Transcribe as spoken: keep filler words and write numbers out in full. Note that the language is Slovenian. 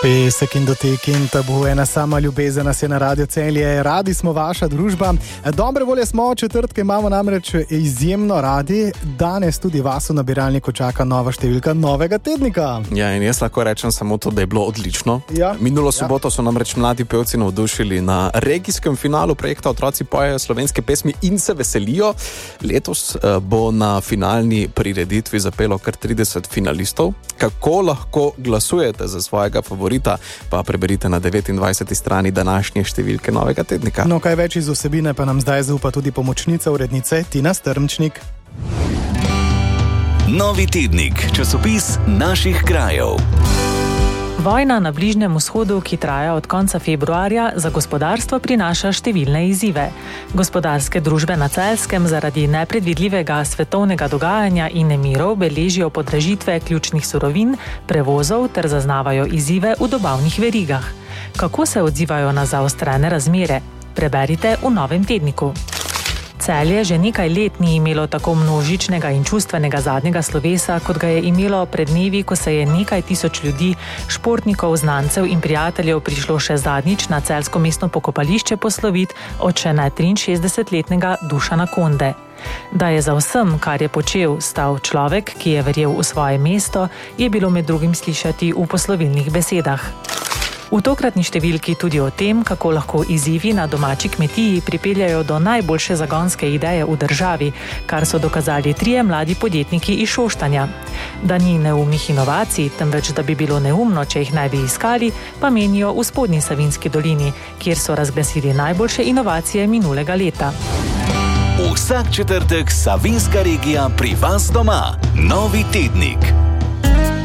Pesek in dotik in tabu, ena sama ljubezen nas je na Radio Celje. Radi smo vaša družba. Dobre volje smo, četrtke imamo namreč izjemno radi. Danes tudi vas v nabiralniku čaka nova številka novega tednika. Ja, in jaz lahko rečem samo to, da je bilo odlično. Ja. Minulo soboto ja. so namreč mladi pevci navdušili na regijskem finalu projekta Otroci pojejo slovenske pesmi in se veselijo. Letos bo na finalni prireditvi zapelo kar trideset finalistov. Kako lahko glasujete za svojega favorita, pa preberite na devetindvajseti strani današnje številke novega tednika. No, kaj več iz vsebine pa nam zdaj zaupa tudi pomočnica urednice Tina Strmčnik. Novi tednik, časopis naših krajev. Vojna na Bližnjem vzhodu, ki traja od konca februarja, za gospodarstvo prinaša številne izzive. Gospodarske družbe na Celjskem zaradi nepredvidljivega svetovnega dogajanja in nemirov beležijo podražitve ključnih surovin, prevozov ter zaznavajo izzive v dobavnih verigah. Kako se odzivajo na zaostrene razmere? Preberite v novem tedniku. Celje že nekaj let ni imelo tako množičnega in čustvenega zadnjega slovesa, kot ga je imelo pred dnevi, ko se je nekaj tisoč ljudi, športnikov, znancev in prijateljev prišlo še zadnjič na celjsko mestno pokopališče posloviti od še ne triinšestdesetletnega Dušana Konde. Da je za vsem, kar je počel, stal človek, ki je verjel v svoje mesto, je bilo med drugim slišati v poslovilnih besedah. V tokratni številki tudi o tem, kako lahko izzivi na domači kmetiji pripeljajo do najboljše zagonske ideje v državi, kar so dokazali trije mladi podjetniki iz Šoštanja. Da ni neumnih inovacij, temveč da bi bilo neumno, če jih ne bi iskali, pa menijo v Spodnji Savinjski dolini, kjer so razglasili najboljše inovacije minulega leta. Vsak četrtek Savinjska regija pri vas doma. Novi tednik.